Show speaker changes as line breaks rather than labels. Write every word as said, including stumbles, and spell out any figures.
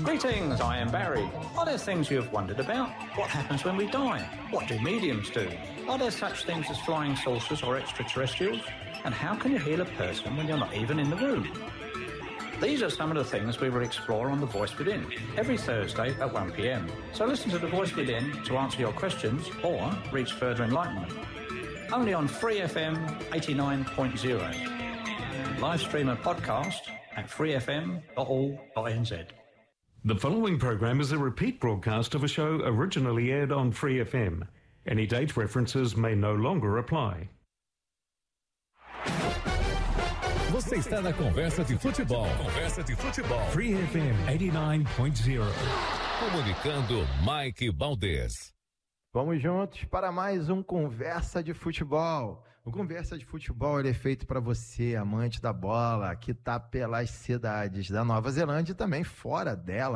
Greetings, I am Barry. Are there things you have wondered about? What happens when we die? What do mediums do? Are there such things as flying saucers or extraterrestrials? And how can you heal a person when you're not even in the room? These are some of the things we will explore on The Voice Within, every Thursday at one p m. So listen to The Voice Within to answer your questions or reach further enlightenment. Only on Free F M eighty-nine point zero. Live stream and podcast at free f m dot org dot n z.
The following program is a repeat broadcast of a show originally aired on Free F M. Any date references may no longer apply.
Você está na Conversa de Futebol. Conversa de Futebol.
Free F M eighty-nine point zero.
Comunicando Mike Baldez.
Vamos juntos para mais um Conversa de Futebol. O Conversa de Futebol ele é feito para você, amante da bola, que está pelas cidades da Nova Zelândia e também fora dela.